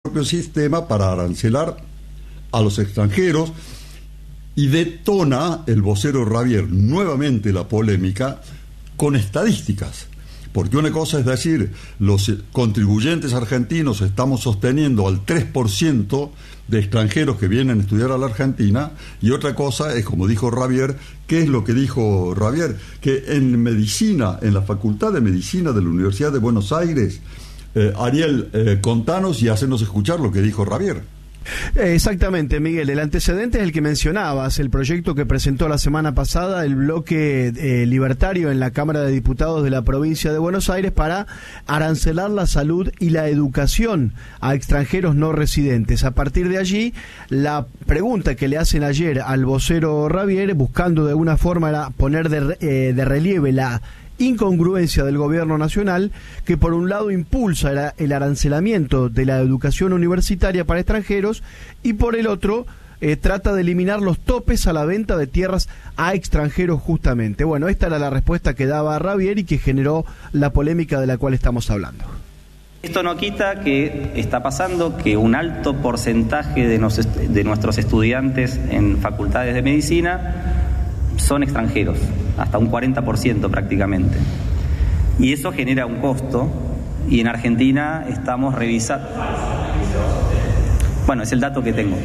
propio sistema para arancelar a los extranjeros, y detona el vocero Ravier nuevamente la polémica con estadísticas. Porque una cosa es decir, los contribuyentes argentinos estamos sosteniendo al 3% de extranjeros que vienen a estudiar a la Argentina, y otra cosa es, como dijo Ravier, ¿qué es lo que dijo Ravier? Que en medicina, en la Facultad de Medicina de la Universidad de Buenos Aires, Ariel, contanos y hacenos escuchar lo que dijo Ravier. Exactamente, Miguel. El antecedente es el que mencionabas, el proyecto que presentó la semana pasada el bloque libertario en la Cámara de Diputados de la provincia de Buenos Aires para arancelar la salud y la educación a extranjeros no residentes. A partir de allí, la pregunta que le hacen ayer al vocero Ravier, buscando de alguna forma era poner de relieve la incongruencia del gobierno nacional, que por un lado impulsa el arancelamiento de la educación universitaria para extranjeros y por el otro trata de eliminar los topes a la venta de tierras a extranjeros justamente. Bueno, esta era la respuesta que daba Ravier y que generó la polémica de la cual estamos hablando. Esto no quita que está pasando que un alto porcentaje de nuestros estudiantes en facultades de medicina son extranjeros, hasta un 40% prácticamente. Y eso genera un costo, y en Argentina estamos revisando. Bueno, es el dato que tengo.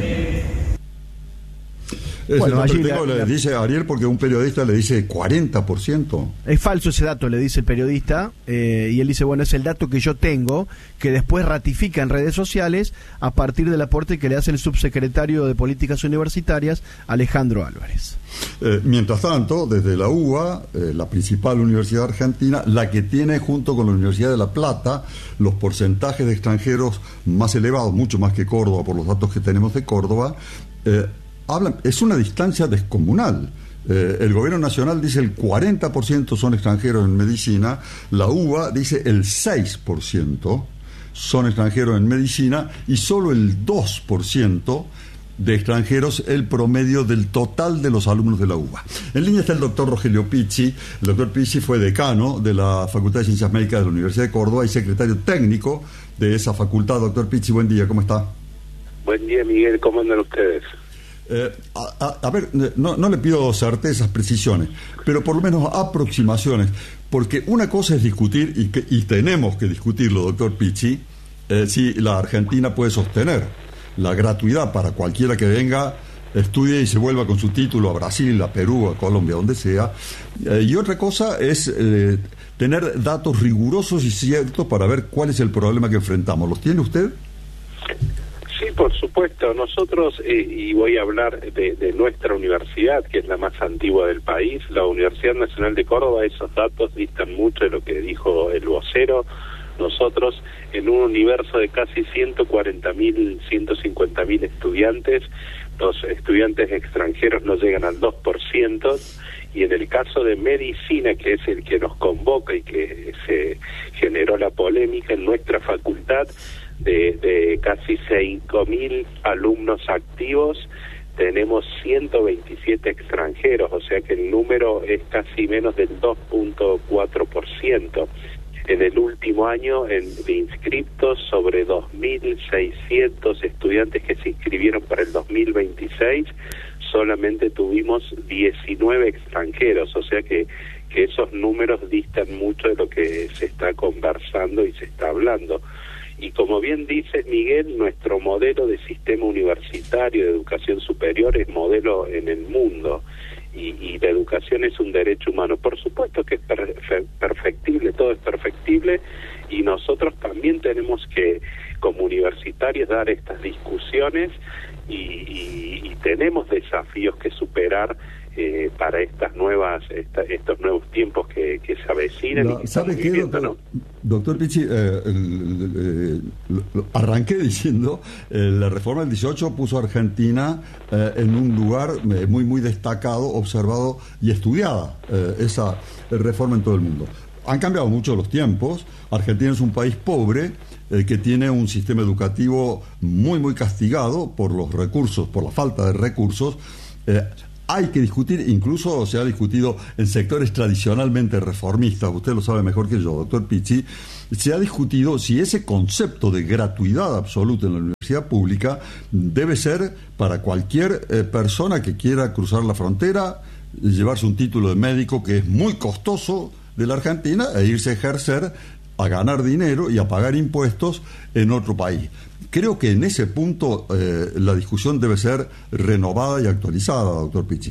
Bueno, allí le dice Ariel, porque un periodista le dice 40%. Es falso ese dato, le dice el periodista, y él dice, bueno, es el dato que yo tengo, que después ratifica en redes sociales a partir del aporte que le hace el subsecretario de Políticas Universitarias, Alejandro Álvarez. Mientras tanto, desde la UBA, la principal universidad argentina, la que tiene junto con la Universidad de La Plata los porcentajes de extranjeros más elevados, mucho más que Córdoba por los datos que tenemos de Córdoba, es una distancia descomunal. El gobierno nacional dice el 40% son extranjeros en medicina, la UBA dice el 6% son extranjeros en medicina y solo el 2% de extranjeros el promedio del total de los alumnos de la UBA. En línea está el doctor Rogelio Pizzi. El doctor Pizzi fue decano de la Facultad de Ciencias Médicas de la Universidad de Córdoba y secretario técnico de esa facultad. Doctor Pizzi, buen día, ¿cómo está? Buen día, Miguel, ¿cómo andan ustedes? A ver, no le pido certezas, precisiones, pero por lo menos aproximaciones, porque una cosa es discutir, y tenemos que discutirlo, doctor Pizzi, si la Argentina puede sostener la gratuidad para cualquiera que venga, estudie y se vuelva con su título a Brasil, a Perú, a Colombia, donde sea, y otra cosa es tener datos rigurosos y ciertos para ver cuál es el problema que enfrentamos. ¿Los tiene usted? Sí, por supuesto. Nosotros, y voy a hablar de nuestra universidad, que es la más antigua del país, la Universidad Nacional de Córdoba, esos datos distan mucho de lo que dijo el vocero. Nosotros, en un universo de casi 140.000, 150.000 estudiantes, los estudiantes extranjeros no llegan al 2%, y en el caso de medicina, que es el que nos convoca y que se generó la polémica en nuestra facultad, de casi 5.000 alumnos activos, tenemos 127 extranjeros, o sea que el número es casi menos del 2.4%. En el último año, de inscriptos, sobre 2.600 estudiantes que se inscribieron para el 2026, solamente tuvimos 19 extranjeros, o sea que esos números distan mucho de lo que se está conversando y se está hablando. Y como bien dices, Miguel, nuestro modelo de sistema universitario de educación superior es modelo en el mundo, y la educación es un derecho humano. Por supuesto que es perfectible, todo es perfectible, y nosotros también tenemos que, como universitarios, dar estas discusiones y tenemos desafíos que superar para estos nuevos tiempos que se avecinan. ¿Sabe qué, doctor Pizzi? Arranqué diciendo, la reforma del 18 puso a Argentina en un lugar muy, muy destacado, observado y estudiada, esa reforma en todo el mundo. Han cambiado mucho los tiempos. Argentina es un país pobre que tiene un sistema educativo muy, muy castigado por los recursos, por la falta de recursos. hay que discutir, incluso se ha discutido en sectores tradicionalmente reformistas, usted lo sabe mejor que yo, doctor Pizzi, se ha discutido si ese concepto de gratuidad absoluta en la universidad pública debe ser para cualquier persona que quiera cruzar la frontera, llevarse un título de médico que es muy costoso de la Argentina e irse a ejercer, a ganar dinero y a pagar impuestos en otro país. Creo que en ese punto la discusión debe ser renovada y actualizada, doctor Pizzi.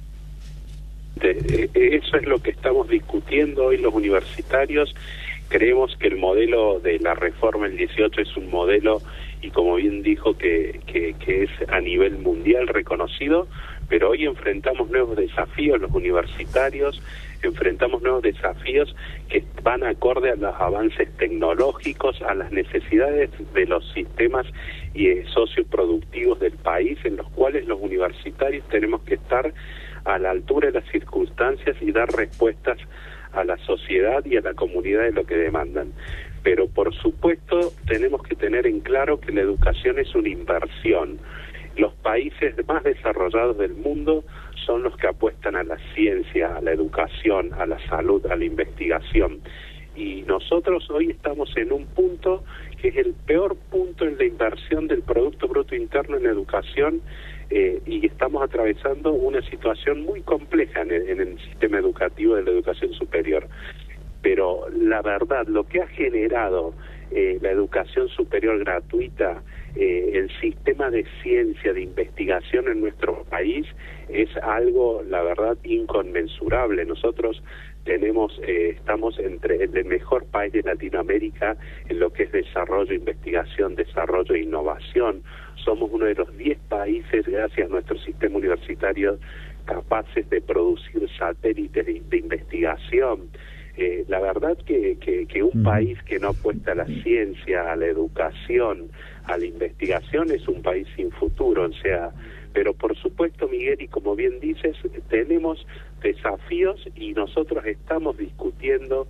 Eso es lo que estamos discutiendo hoy los universitarios. Creemos que el modelo de la reforma del 18 es un modelo, y como bien dijo, que es a nivel mundial reconocido, pero hoy enfrentamos nuevos desafíos los universitarios, enfrentamos nuevos desafíos que van acorde a los avances tecnológicos, a las necesidades de los sistemas socioproductivos del país, en los cuales los universitarios tenemos que estar a la altura de las circunstancias y dar respuestas a la sociedad y a la comunidad de lo que demandan. Pero por supuesto tenemos que tener en claro que la educación es una inversión. Los países más desarrollados del mundo son los que apuestan a la ciencia, a la educación, a la salud, a la investigación. Y nosotros hoy estamos en un punto que es el peor punto en la inversión del Producto Bruto Interno en educación, y estamos atravesando una situación muy compleja en el sistema educativo de la educación superior. Pero la verdad, lo que ha generado la educación superior gratuita, el sistema de ciencia, de investigación en nuestro país, es algo, la verdad, inconmensurable. Nosotros estamos entre el mejor país de Latinoamérica en lo que es desarrollo, investigación, desarrollo e innovación. Somos uno de los 10 países, gracias a nuestro sistema universitario, capaces de producir satélites de investigación. La verdad que un país que no apuesta a la ciencia, a la educación, a la investigación, es un país sin futuro. O sea, pero por supuesto, Miguel, y como bien dices, tenemos desafíos y nosotros estamos discutiendo,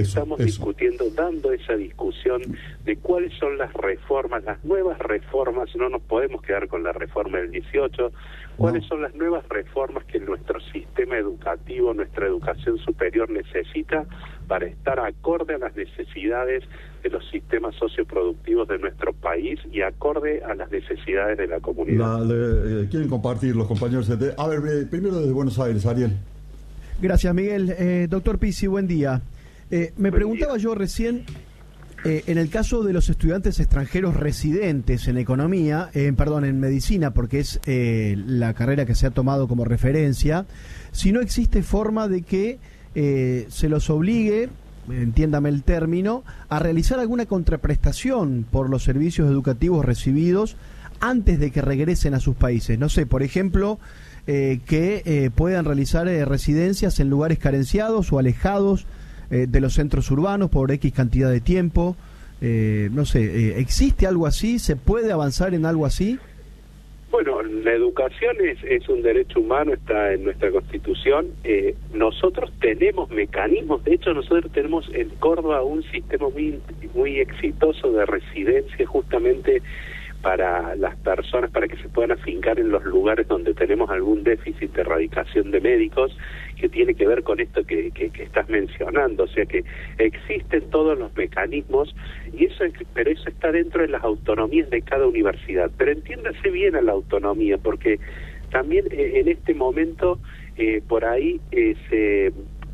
dando esa discusión de cuáles son las reformas, las nuevas reformas. No nos podemos quedar con la reforma del 18, cuáles son las nuevas reformas que nuestro sistema educativo, nuestra educación superior necesita para estar acorde a las necesidades de los sistemas socioproductivos de nuestro país y acorde a las necesidades de la comunidad. ¿Quieren compartir los compañeros? A ver, primero desde Buenos Aires, Ariel. Gracias, Miguel. Doctor Pizzi, buen día. Me preguntaba yo recién, en el caso de los estudiantes extranjeros residentes en economía, en medicina, porque es la carrera que se ha tomado como referencia, si no existe forma de que se los obligue, entiéndame el término, a realizar alguna contraprestación por los servicios educativos recibidos antes de que regresen a sus países. No sé, por ejemplo, que puedan realizar residencias en lugares carenciados o alejados de los centros urbanos por X cantidad de tiempo. No sé, ¿existe algo así? ¿Se puede avanzar en algo así? Bueno, la educación es un derecho humano, está en nuestra Constitución. Nosotros tenemos mecanismos, de hecho nosotros tenemos en Córdoba un sistema muy exitoso de residencia justamente para las personas, para que se puedan afincar en los lugares donde tenemos algún déficit de erradicación de médicos, que tiene que ver con esto que estás mencionando. O sea que existen todos los mecanismos, pero eso está dentro de las autonomías de cada universidad. Pero entiéndase bien a la autonomía, porque también en este momento por ahí se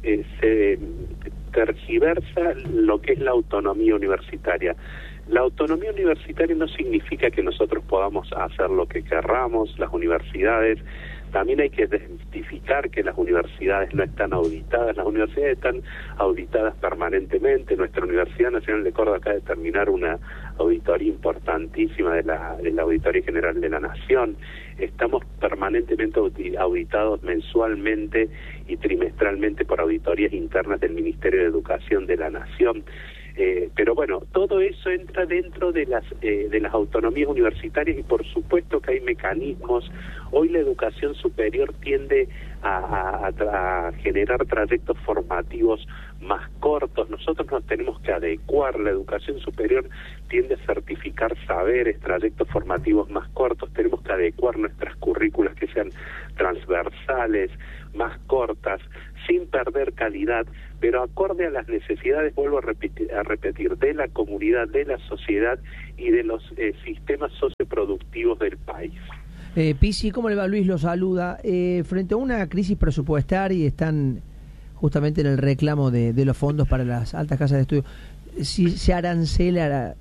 tergiversa lo que es la autonomía universitaria. La autonomía universitaria no significa que nosotros podamos hacer lo que querramos. Las universidades, también hay que identificar que las universidades no están auditadas. Las universidades están auditadas permanentemente. Nuestra Universidad Nacional de Córdoba acaba de terminar una auditoría importantísima de la Auditoría General de la Nación. Estamos permanentemente auditados mensualmente y trimestralmente por auditorías internas del Ministerio de Educación de la Nación. Pero bueno, todo eso entra dentro de las autonomías universitarias, y por supuesto que hay mecanismos. Hoy la educación superior tiende a generar trayectos formativos más cortos. Nosotros nos tenemos que adecuar. La educación superior tiende a certificar saberes, trayectos formativos más cortos. Tenemos que adecuar nuestras currículas que sean transversales, más cortas, sin perder calidad, pero acorde a las necesidades, vuelvo a repetir, de la comunidad, de la sociedad y de los sistemas socioproductivos del país. Pisi, ¿cómo le va? Luis lo saluda. Frente a una crisis presupuestaria y están justamente en el reclamo de los fondos para las altas casas de estudio, si se arancela,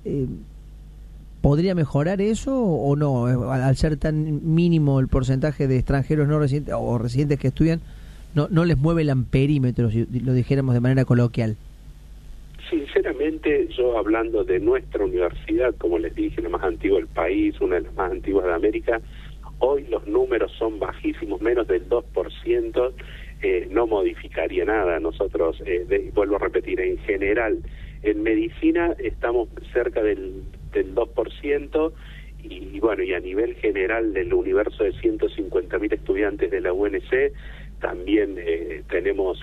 ¿podría mejorar eso o no? Al ser tan mínimo el porcentaje de extranjeros no residentes o residentes que estudian, no les mueve el amperímetro, si lo dijéramos de manera coloquial. Sinceramente, yo hablando de nuestra universidad, como les dije, la más antigua del país, una de las más antiguas de América, hoy los números son bajísimos, menos del 2%, no modificaría nada. Nosotros, vuelvo a repetir, en general, en medicina estamos cerca del 2%, y bueno, y a nivel general del universo de 150.000 estudiantes de la UNC, también tenemos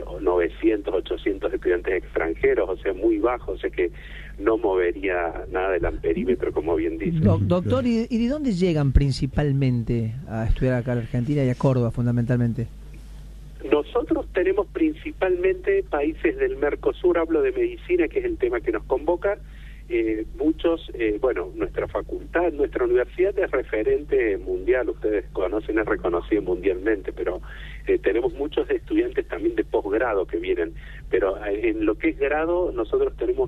900, 800 estudiantes extranjeros, o sea, muy bajos, o sea que no movería nada del amperímetro, como bien dice. Doctor, ¿y de dónde llegan principalmente a estudiar acá en Argentina y a Córdoba fundamentalmente? Nosotros tenemos principalmente países del Mercosur, hablo de medicina, que es el tema que nos convoca. Muchos, nuestra facultad, nuestra universidad es referente mundial, ustedes conocen, es reconocida mundialmente, pero tenemos muchos estudiantes también de posgrado que vienen, pero en lo que es grado nosotros tenemos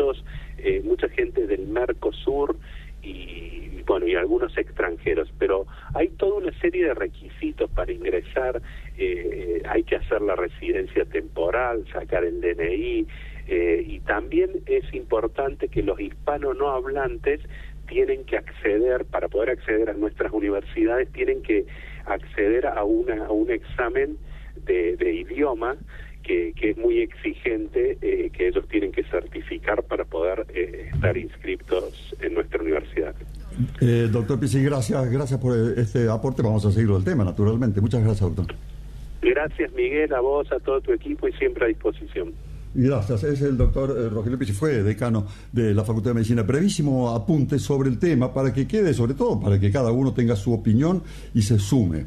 mucha gente del Mercosur y algunos extranjeros, pero hay toda una serie de requisitos para ingresar. Hay que hacer la residencia temporal, sacar el DNI, y también es importante que los hispanos no hablantes tienen que acceder, para poder acceder a nuestras universidades, tienen que acceder a un examen de idioma que es muy exigente, que ellos tienen que certificar para poder estar inscritos en nuestra universidad. Doctor Pisi, gracias por este aporte. Vamos a seguir el tema, naturalmente. Muchas gracias, doctor. Gracias, Miguel, a vos, a todo tu equipo y siempre a disposición. Gracias. Es el doctor Rogelio Pisi, fue decano de la Facultad de Medicina. Brevísimo apunte sobre el tema para que quede, sobre todo, para que cada uno tenga su opinión y se sume.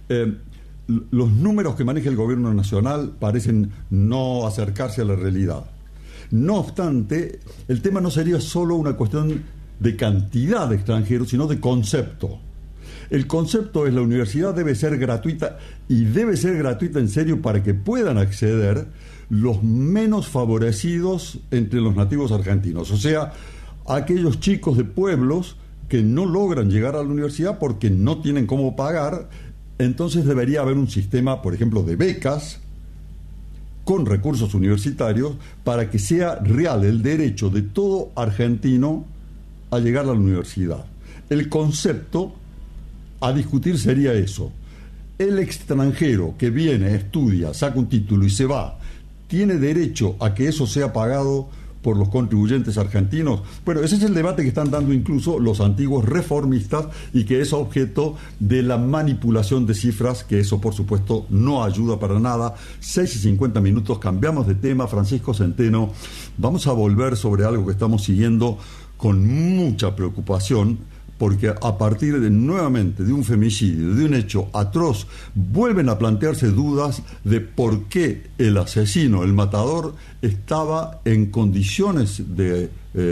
Los números que maneja el gobierno nacional parecen no acercarse a la realidad. No obstante, el tema no sería solo una cuestión de cantidad de extranjeros, sino de concepto. El concepto es: la universidad debe ser gratuita, y debe ser gratuita en serio para que puedan acceder los menos favorecidos entre los nativos argentinos, o sea, aquellos chicos de pueblos que no logran llegar a la universidad porque no tienen cómo pagar. Entonces debería haber un sistema, por ejemplo, de becas con recursos universitarios para que sea real el derecho de todo argentino a llegar a la universidad. El concepto a discutir sería eso: el extranjero que viene, estudia, saca un título y se va, ¿tiene derecho a que eso sea pagado por los contribuyentes argentinos? Bueno, ese es el debate que están dando incluso los antiguos reformistas, y que es objeto de la manipulación de cifras, que eso por supuesto no ayuda para nada. 6:50, cambiamos de tema. Francisco Centeno, vamos a volver sobre algo que estamos siguiendo con mucha preocupación, porque a partir nuevamente de un femicidio, de un hecho atroz, vuelven a plantearse dudas de por qué el asesino, el matador, estaba en condiciones de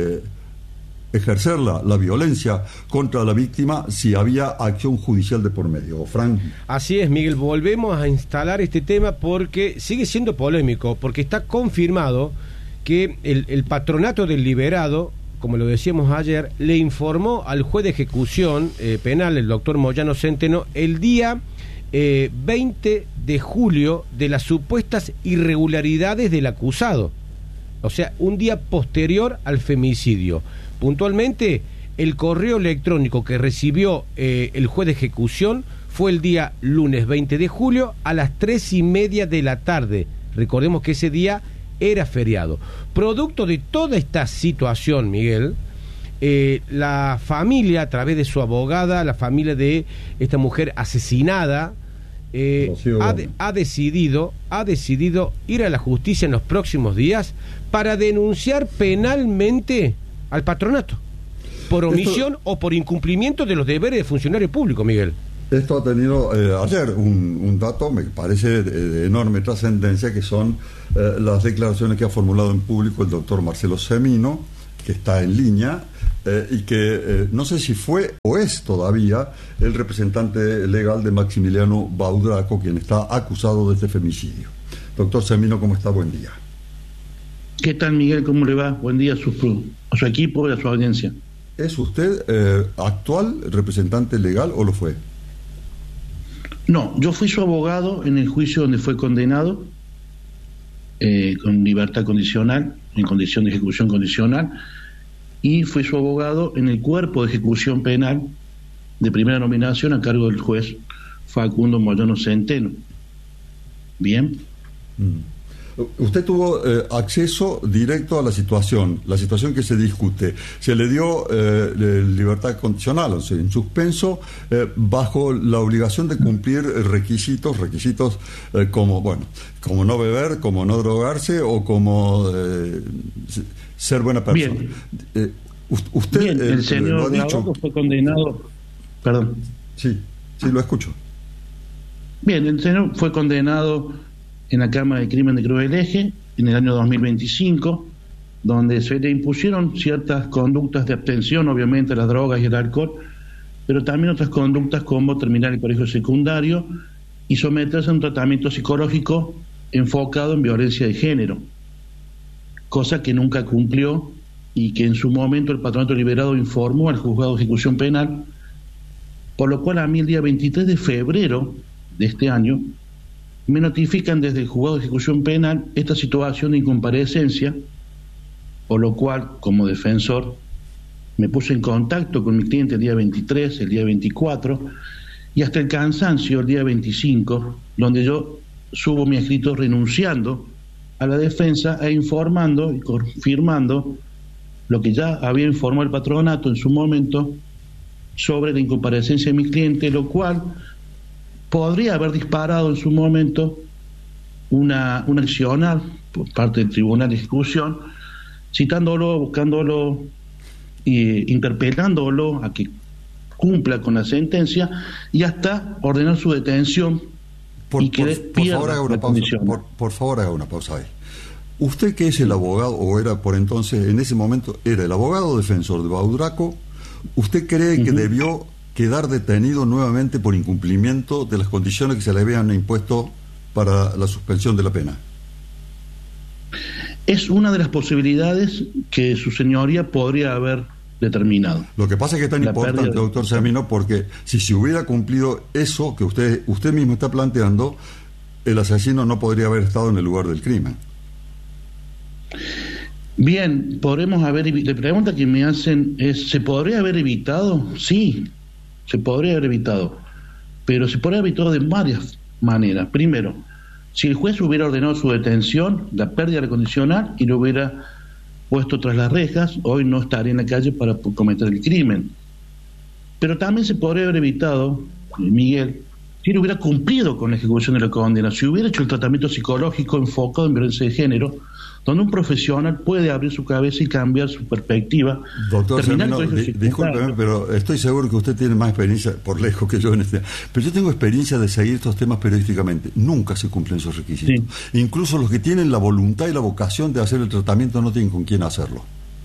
ejercer la violencia contra la víctima si había acción judicial de por medio. Frank. Así es, Miguel, volvemos a instalar este tema porque sigue siendo polémico, porque está confirmado que el patronato del liberado, como lo decíamos ayer, le informó al juez de ejecución penal, el doctor Moyano Centeno, el día 20 de julio de las supuestas irregularidades del acusado. O sea, un día posterior al femicidio. Puntualmente, el correo electrónico que recibió el juez de ejecución fue el día lunes 20 de julio a las 3:30 de la tarde. Recordemos que ese día era feriado. Producto de toda esta situación, Miguel, la familia, a través de su abogada, la familia de esta mujer asesinada, ha decidido ir a la justicia en los próximos días para denunciar penalmente al patronato por omisión o por incumplimiento de los deberes de funcionario público, Miguel. Esto ha tenido ayer un dato, me parece, de enorme trascendencia, que son las declaraciones que ha formulado en público el doctor Marcelo Semino, que está en línea, y que no sé si fue o es todavía el representante legal de Maximiliano Baudraco, quien está acusado de este femicidio. Doctor Semino, ¿cómo está? Buen día. ¿Qué tal, Miguel? ¿Cómo le va? Buen día a su equipo y a su audiencia. ¿Es usted actual representante legal o lo fue? No, yo fui su abogado en el juicio donde fue condenado con libertad condicional, en condición de ejecución condicional, y fui su abogado en el cuerpo de ejecución penal de primera nominación a cargo del juez Facundo Moyano Centeno. Bien. Usted tuvo acceso directo a la situación que se discute. Se le dio libertad condicional, o sea, en suspenso, bajo la obligación de cumplir requisitos como no beber, como no drogarse o como ser buena persona. Bien. Usted Bien, el señor lo ha dicho. Fue condenado. Perdón. Sí, lo escucho. Bien, el señor fue condenado en la Cámara de Crimen de Cruz del Eje en el año 2025, donde se le impusieron ciertas conductas de abstención, obviamente las drogas y el alcohol, pero también otras conductas como terminar el colegio secundario y someterse a un tratamiento psicológico enfocado en violencia de género, cosa que nunca cumplió y que en su momento el Patronato Liberado informó al Juzgado de Ejecución Penal, por lo cual a mí el día 23 de febrero de este año me notifican desde el Juzgado de Ejecución Penal esta situación de incomparecencia, por lo cual, como defensor, me puse en contacto con mi cliente el día 23, el día 24, y hasta el cansancio el día 25, donde yo subo mi escrito renunciando a la defensa e informando y confirmando lo que ya había informado el patronato en su momento sobre la incomparecencia de mi cliente, lo cual podría haber disparado en su momento una accionar por parte del Tribunal de Ejecución, citándolo, buscándolo, interpelándolo a que cumpla con la sentencia y hasta ordenar su detención y que pierda la condición. Por favor, haga una pausa ahí. Usted, que es el abogado, o era por entonces, en ese momento, era el abogado defensor de Baudraco, ¿usted cree que debió quedar detenido nuevamente por incumplimiento de las condiciones que se le habían impuesto para la suspensión de la pena? Es una de las posibilidades que su señoría podría haber determinado. Lo que pasa es que es tan importante, doctor Semino, porque si se hubiera cumplido eso que usted mismo está planteando, el asesino no podría haber estado en el lugar del crimen. Bien, podremos haber... La pregunta que me hacen es, ¿se podría haber evitado? Sí, se podría haber evitado, pero se podría haber evitado de varias maneras. Primero, si el juez hubiera ordenado su detención, la pérdida de la condicional, y lo hubiera puesto tras las rejas, hoy no estaría en la calle para cometer el crimen. Pero también se podría haber evitado, Miguel, si él hubiera cumplido con la ejecución de la condena, si hubiera hecho el tratamiento psicológico enfocado en violencia de género, donde un profesional puede abrir su cabeza y cambiar su perspectiva. Doctor Semino, discúlpeme, pero estoy seguro que usted tiene más experiencia, por lejos que yo en este. Pero yo tengo experiencia de seguir estos temas periodísticamente. Nunca se cumplen esos requisitos. Sí. Incluso los que tienen la voluntad y la vocación de hacer el tratamiento no tienen con quién hacerlo.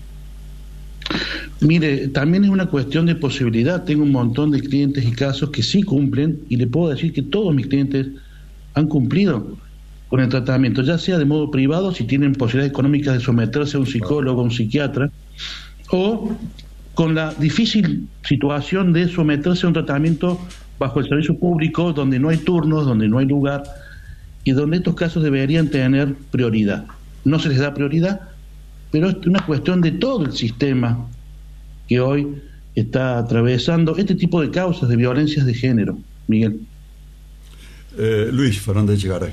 Mire, también es una cuestión de posibilidad. Tengo un montón de clientes y casos que sí cumplen, y le puedo decir que todos mis clientes han cumplido con el tratamiento, ya sea de modo privado, si tienen posibilidades económicas de someterse a un psicólogo, a un psiquiatra, o con la difícil situación de someterse a un tratamiento bajo el servicio público, donde no hay turnos, donde no hay lugar, y donde estos casos deberían tener prioridad. No se les da prioridad, pero es una cuestión de todo el sistema que hoy está atravesando este tipo de causas de violencias de género, Miguel. Luis Fernández Echegaray.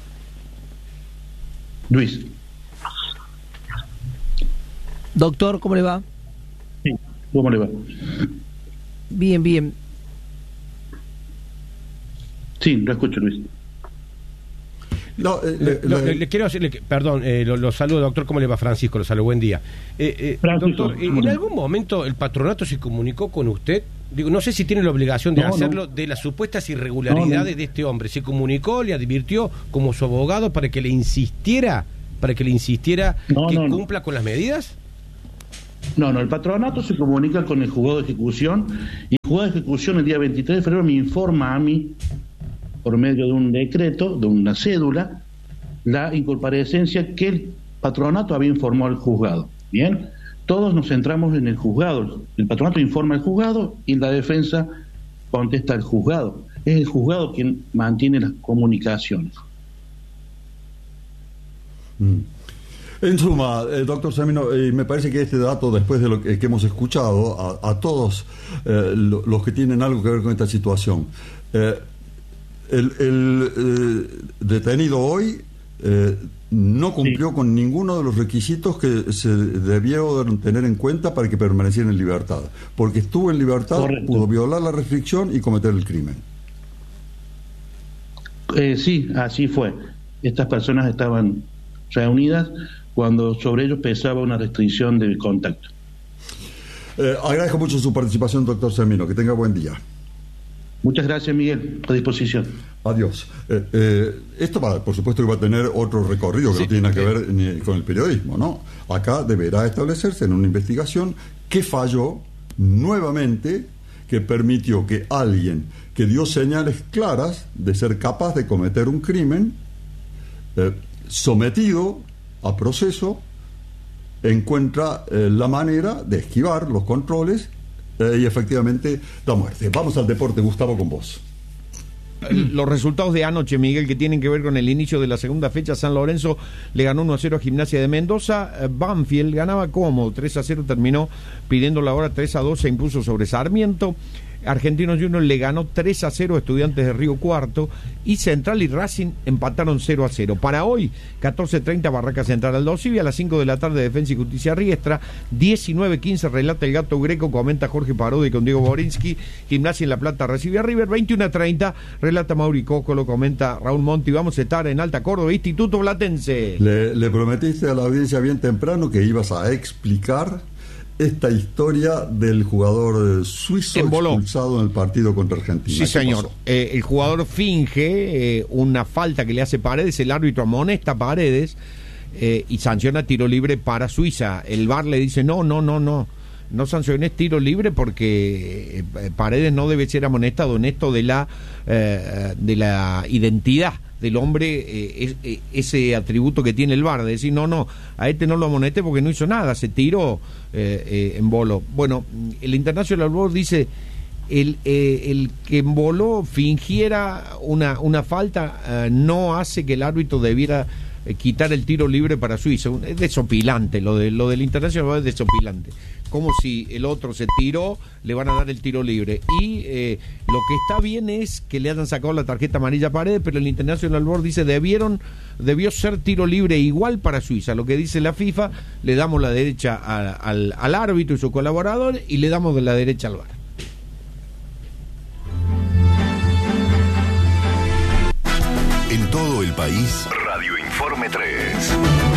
Luis. Doctor, ¿cómo le va? Sí, ¿cómo le va? Bien, bien. Sí. Sí, lo escucho, Luis. No, le quiero hacerle, perdón, lo saludo, doctor, ¿cómo le va? Francisco, lo saludo, buen día. Doctor, ¿en algún momento el patronato se comunicó con usted? Digo, no sé si tiene la obligación de hacerlo, de las supuestas irregularidades de este hombre. ¿Se comunicó, le advirtió como su abogado para que le insistiera que cumpla con las medidas? No, el patronato se comunica con el juzgado de ejecución, y el juzgado de ejecución el día 23 de febrero me informa a mí, por medio de un decreto, de una cédula, la incomparecencia que el patronato había informado al juzgado. Bien, todos nos centramos en el juzgado. El patronato informa al juzgado y la defensa contesta al juzgado. Es el juzgado quien mantiene las comunicaciones. En suma, doctor Semino, me parece que este dato, después de lo que hemos escuchado, a todos los que tienen algo que ver con esta situación, el detenido hoy no cumplió con ninguno de los requisitos que se debió tener en cuenta para que permaneciera en libertad, porque estuvo en libertad, correcto, pudo violar la restricción y cometer el crimen. Sí, así fue. Estas personas estaban reunidas cuando sobre ellos pesaba una restricción de contacto. Agradezco mucho su participación, doctor Semino. Que tenga buen día. Muchas gracias, Miguel. A disposición. Adiós. Esto por supuesto que va a tener otro recorrido que no tiene nada que ver ni con el periodismo, ¿no? Acá deberá establecerse en una investigación qué falló nuevamente que permitió que alguien que dio señales claras de ser capaz de cometer un crimen, sometido a proceso, encuentra la manera de esquivar los controles y efectivamente da muerte. Vamos al deporte, Gustavo, con vos. Los resultados de anoche, Miguel, que tienen que ver con el inicio de la segunda fecha. San Lorenzo le ganó 1-0 a Gimnasia de Mendoza. Banfield ganaba cómodo, 3-0, terminó pidiendo la hora. 3-2 se impuso sobre Sarmiento. Argentinos Juniors le ganó 3-0 a Estudiantes de Río Cuarto, y Central y Racing empataron 0-0. Para hoy, 14:30, Barraca Central Aldosivi, a las 5 de la tarde Defensa y Justicia Riestra, 19:15 relata el Gato Greco, comenta Jorge Parodi con Diego Borinsky. Gimnasia en La Plata recibe a River, 21:30 relata Mauri Cócolo, comenta Raúl Monti. Vamos a estar en Alta Córdoba, Instituto Platense. Le prometiste a la audiencia bien temprano que ibas a explicar esta historia del jugador suizo expulsado en el partido contra Argentina. Sí, señor. El jugador finge una falta que le hace Paredes, el árbitro amonesta a Paredes y sanciona tiro libre para Suiza. El VAR le dice no sanciones tiro libre porque Paredes no debe ser amonestado en esto de la identidad del hombre, ese atributo que tiene el VAR, de decir no, a este no lo amoneste porque no hizo nada, se tiró en bolo. Bueno, el International Board dice el que en bolo fingiera una falta no hace que el árbitro debiera quitar el tiro libre para Suiza. Es desopilante, lo del International Board es desopilante. Como si el otro se tiró, le van a dar el tiro libre. Y lo que está bien es que le hayan sacado la tarjeta amarilla a Paredes, pero el International Board dice debió ser tiro libre igual para Suiza. Lo que dice la FIFA, le damos la derecha al árbitro y su colaborador, y le damos de la derecha al VAR. En todo el país, Radio Informe 3.